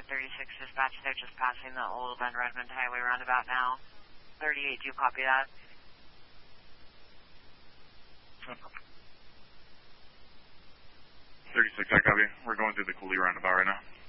36 dispatch, they're just passing the Old Bend Redmond Highway roundabout now. 38, do you copy that? 36, I copy. We're going through the Cooley roundabout right now.